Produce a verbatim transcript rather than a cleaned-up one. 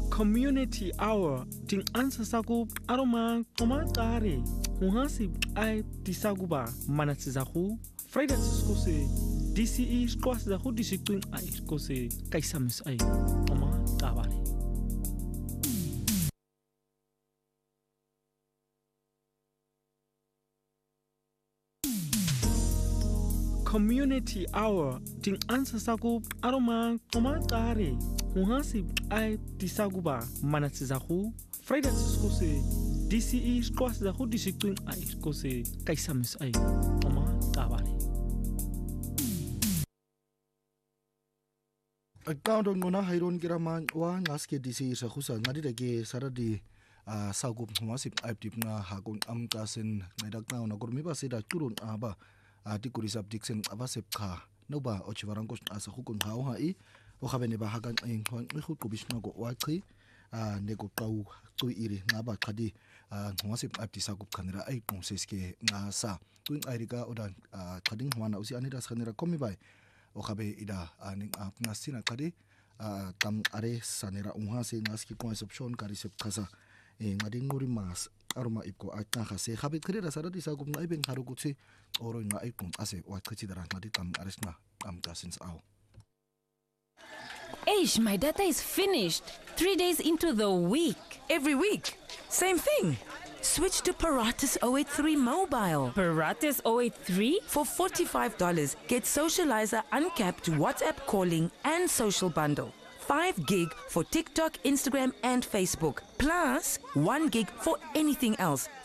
Community Hour ting ansa saku aroma koma kare muhasi ai tisaguba manatsizaku Friday skose D C E skwas da hu disituin ai skose kaisamis ai koma kabare Community Hour ting ansa saku aroma koma kare muhasi ai tisaguba manatsizaku Friday skose D C E skwas da hu disituin ai skose kaisamis ai koma kabare Account ngona hayron kiraman wa ngaske D C E sa khusa ngadi dage saradi a sagup muhasib aiptip na hakon amkasen ngedak na na kurmi ba seda turun aba ati kurisap diksen abasep kha noba ochivarangos asa hukun hau hai o khabene ba hakan eng khon khu kubisna go wakhi a nego tau tu iri ngaba khadi muhasib aipti sagup khanira ai konseske ngasa tuin airika odan khading hwana usi anira khanira komi bai o khabe ida aning apna sina khadi tam are sanira unhase ngaski conception karisep khasa e ngading nguri mas aroma ipko atna khase khabe khirira saradi sagup ngai ben kharu kutsi oro nga ipum ase wa khichi dara ngadi tam aresna am kasins au Eish, my data is finished. Three days into the week. Every week. Same thing. Switch to Paratus zero eight three mobile. Paratus zero eight three? For forty-five dollars, get Socializer uncapped WhatsApp calling and social bundle. five gig for TikTok, Instagram and Facebook. Plus one gig for anything else.